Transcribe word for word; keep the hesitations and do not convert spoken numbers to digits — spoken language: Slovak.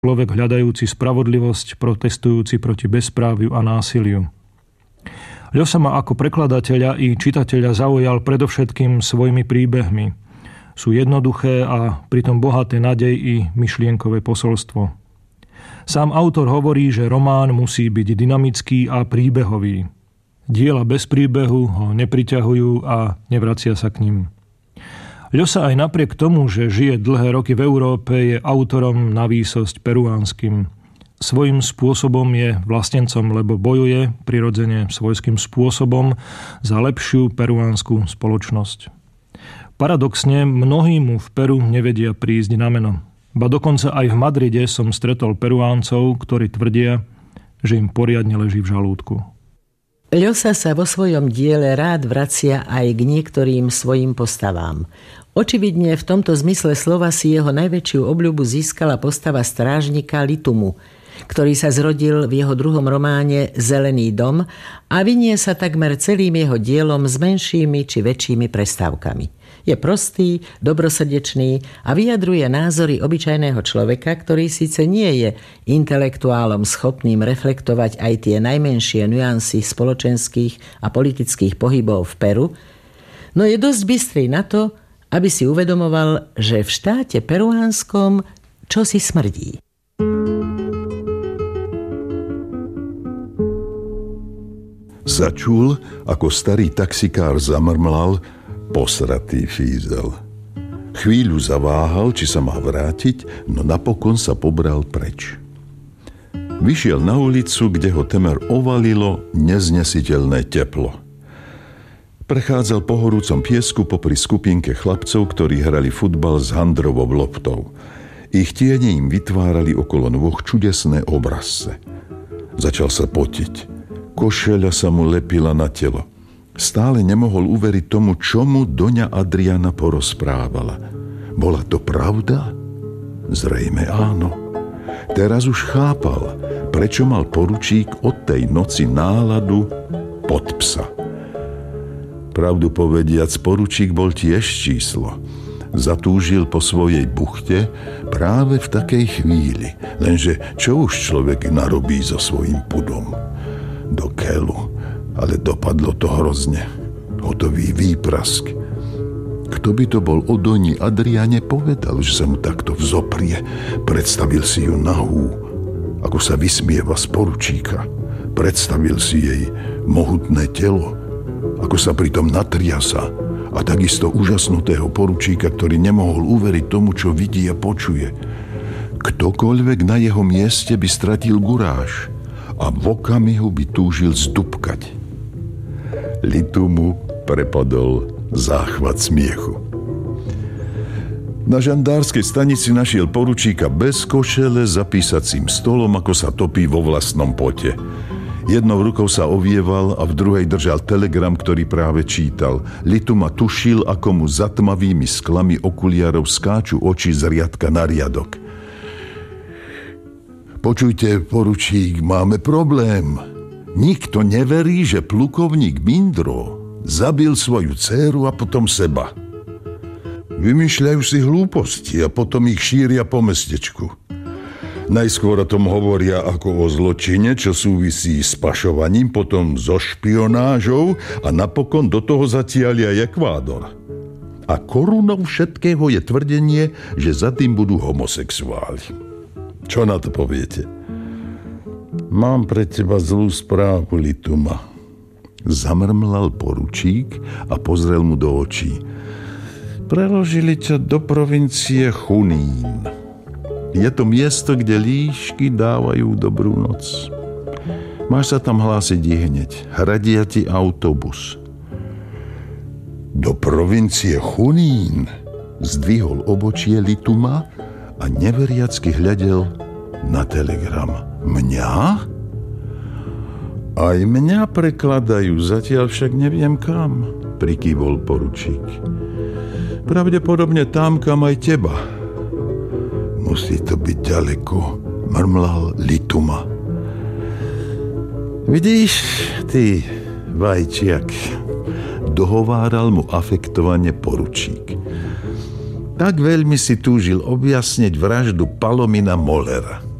človek hľadajúci spravodlivosť, protestujúci proti bezpráviu a násiliu. Ľosa ma ako prekladateľa i čitateľa zaujal predovšetkým svojimi príbehmi. Sú jednoduché a pritom bohaté nádej i myšlienkové posolstvo. Sám autor hovorí, že román musí byť dynamický a príbehový. Diela bez príbehu ho nepriťahujú a nevracia sa k ním. Ľosa aj napriek tomu, že žije dlhé roky v Európe, je autorom na výsosť peruánskym. Svojím spôsobom je vlastencom, lebo bojuje prirodzene svojským spôsobom za lepšiu peruánsku spoločnosť. Paradoxne, mnohí mu v Peru nevedia prísť na meno. Ba dokonca aj v Madride som stretol Peruáncov, ktorí tvrdia, že im poriadne leží v žalúdku. Ľosa sa vo svojom diele rád vracia aj k niektorým svojim postavám. Očividne v tomto zmysle slova si jeho najväčšiu obľubu získala postava strážnika Litumu, ktorý sa zrodil v jeho druhom románe Zelený dom a vinie sa takmer celým jeho dielom s menšími či väčšími prestávkami. Je prostý, dobrosrdečný a vyjadruje názory obyčajného človeka, ktorý síce nie je intelektuálom schopným reflektovať aj tie najmenšie nuancy spoločenských a politických pohybov v Peru, no je dosť bystrý na to, aby si uvedomoval, že v štáte peruánskom čosi smrdí. Začul, ako starý taxikár zamrmlal, posratý fízel. Chvíľu zaváhal, či sa má vrátiť, no napokon sa pobral preč. Vyšiel na ulicu, kde ho temer ovalilo neznesiteľné teplo. Prechádzal po horúcom piesku popri skupinke chlapcov, ktorí hrali futbal s handrovou loptou. Ich tiene im vytvárali okolo nôh čudesné obrazce. Začal sa potiť. Košeľa sa mu lepila na telo. Stále nemohol uveriť tomu, čomu doňa Adriana porozprávala. Bola to pravda? Zrejme áno. Teraz už chápal, prečo mal poručík od tej noci náladu pod psa. Pravdu povediac, poručík bol tiež číslo. Zatúžil po svojej buchte práve v takej chvíli. Lenže čo už človek narobí so svojím pudom? Do keľu. Ale dopadlo to hrozne. Hotový výprask. Kto by to bol o doni Adriane povedal, že sa mu takto vzoprie? Predstavil si ju nahú, ako sa vysmieva z poručíka. Predstavil si jej mohutné telo, ako sa pritom natriasa, a takisto úžasnutého poručíka, ktorý nemohol uveriť tomu, čo vidí a počuje. Ktokoľvek na jeho mieste by stratil guráž a v okamihu by túžil zdúbkať. Litumu prepadol záchvat smiechu. Na žandárskej stanici našiel poručíka bez košele za písacím stolom, ako sa topí vo vlastnom pote. Jednou rukou sa ovieval a v druhej držal telegram, ktorý práve čítal. Lituma tušil, ako mu za tmavými sklami okuliarov skáču oči z riadka na riadok. Počujte, poručík, máme problém. Nikto neverí, že plukovník Mindro zabil svoju dcéru a potom seba. Vymýšľajú si hlúposti a potom ich šíria po mestečku. Najskôr o tom hovoria ako o zločine, čo súvisí s pašovaním, potom so špionážou a napokon do toho zatiaľ aj Ekvádor. A korunou všetkého je tvrdenie, že za tým budú homosexuáli. Čo na to poviete? Mám pre teba zlú správu, Lituma. Zamrmlal poručík a pozrel mu do očí. Preložili ťa do provincie Junín. Je to miesto, kde líšky dávajú dobrú noc. Máš sa tam hlásiť hneď. Hradia ti autobus. Do provincie Junín? Zdvihol obočie Lituma a neveriacky hľadel na telegram. Mňa? Aj mňa prekladajú, zatiaľ však neviem kam, prikývol poručík. Pravdepodobne tam, kam aj teba. Musí to byť ďaleko, mrmlal Lituma. Vidíš, ty vajčiak, dohováral mu afektovane poručík. Tak veľmi si túžil objasniť vraždu Palomina Mollera.